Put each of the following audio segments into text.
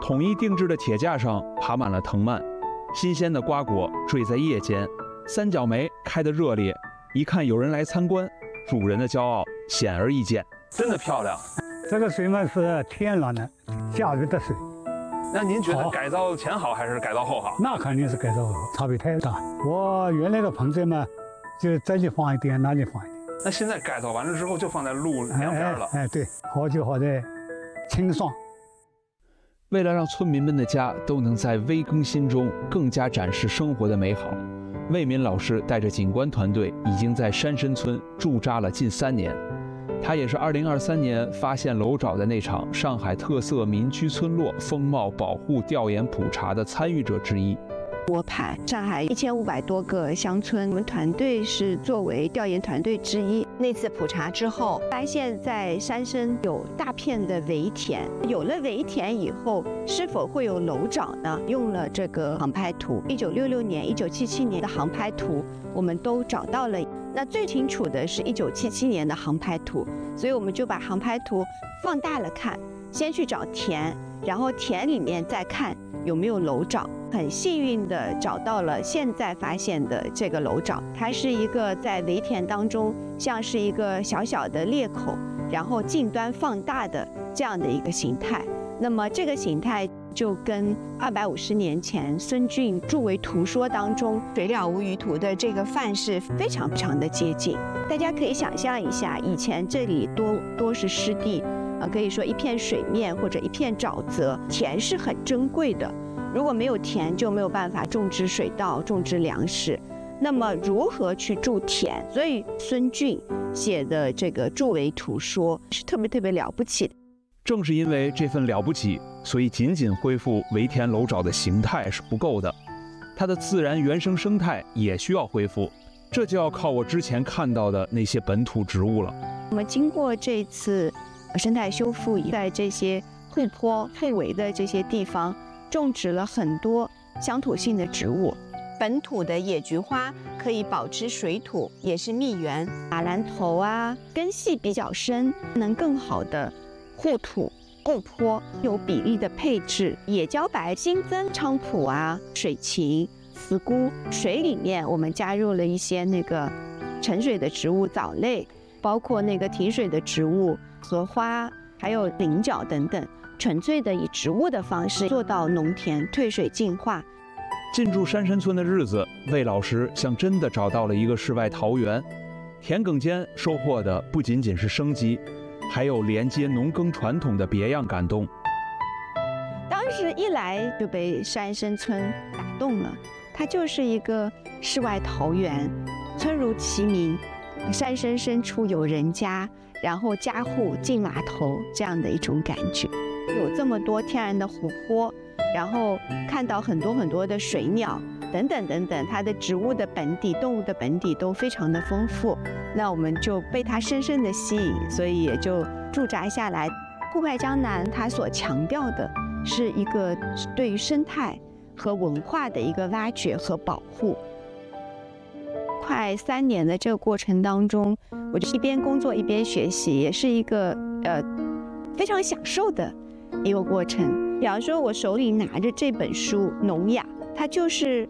统一定制的铁架上爬满了藤蔓，新鲜的瓜果坠在叶间，三角梅开得热烈，一看有人来参观，主人的骄傲显而易见。真的漂亮。 这个水嘛是天然的下雨的水。 那您觉得改造前好还是改造后好？ 那肯定是改造后，差别太大。我原来的棚子嘛，就这里放一点，那里放一点。 那现在改造完了之后，就放在路两边了。 对，好就好在清爽。 为了让村民们的家都能在微更新中更加展示生活的美好，魏敏老师带着景观团队已经在山深村驻扎了近3年。他也是2023年发现楼沼的那场上海特色民居村落风貌保护调研普查的参与者之一。 窝盘上海1500多个乡村，我们团队是作为调研团队之一。那次普查之后，发现在山深有大片的围田，有了围田以后，是否会有楼沼呢？用了这个航拍图，1966年、1977年的航拍图，我们都找到了。那最清楚的是1977年的航拍图，所以我们就把航拍图放大了看，先去找田，然后田里面再看有没有楼沼。很幸运的找到了现在发现的这个楼沼，它是一个在围田当中像是一个小小的裂口，然后近端放大的这样的一个形态。那么这个形态就跟250年前孙峻著为图说当中水了无余图的这个范式非常的接近。大家可以想象一下，以前这里多是湿地，可以说一片水面或者一片沼泽，田是很珍贵的。如果没有田，就没有办法种植水稻、种植粮食。那么如何去筑田？所以孙峻写的这个著为图说是特别了不起的。 正是因为这份了不起，所以仅仅恢复围田楼沼的形态是不够的，它的自然原生生态也需要恢复。这就要靠我之前看到的那些本土植物了。 我们经过这次生态修复，在这些护坡、护围的这些地方，种植了很多乡土性的植物。本土的野菊花可以保持水土，也是蜜源。马兰头啊，根系比较深，能更好的护土护坡，有比例的配置。野茭白新增菖蒲啊、水芹、茨菇，水里面我们加入了一些那个沉水的植物藻类，包括那个提水的植物荷花，还有菱角等等。纯粹的以植物的方式做到农田退水净化。 进驻山深村的日子，魏老师像真的找到了一个世外桃源。田埂间收获的不仅仅是生机，还有连接农耕传统的别样感动。 当时一来就被山深村打动了，它就是一个世外桃源，村如其名，山深深处有人家，然后家户进码头这样的一种感觉。有这么多天然的湖泊，然后看到很多的水鸟等等，它的植物的本底、动物的本底都非常的丰富。那我们就被它深深的吸引，所以也就驻扎下来。户外江南它所强调的是一个对于生态和文化的一个挖掘和保护。快3年的这个过程当中，我就一边工作一边学习，也是一个非常享受的一个过程。比方说，我手里拿着这本书《农雅》，它就是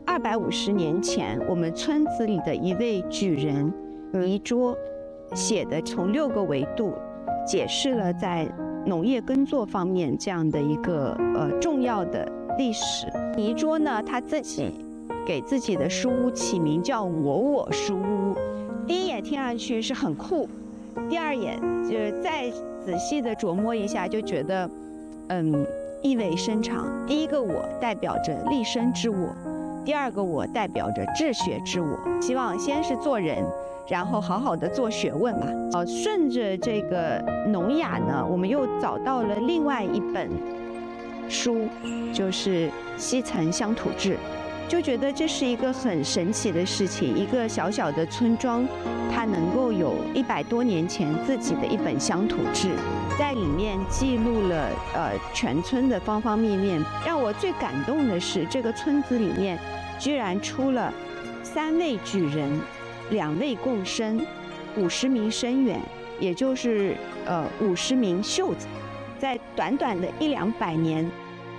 250年前我们村子里的一位举人倪柝写的，从6个维度解释了在农业耕作方面这样的一个重要的历史。倪柝呢，他自己给自己的书屋起名叫我书屋，第一眼听上去是很酷，第二眼就再仔细的琢磨一下，就觉得意味深长。第一个我代表着立身之我，第二个我代表着治学之我。希望先是做人，然后好好的做学问嘛。顺着这个农雅呢，我们又找到了另外一本书，就是《西岑乡土志》，就觉得这是一个很神奇的事情。一个小小的村庄，它能够有100多年前自己的一本乡土志，在里面记录了全村的方方面面。让我最感动的是，这个村子里面居然出了3位举人，2位贡生，50名生员，也就是50名秀才。在短短的100-200年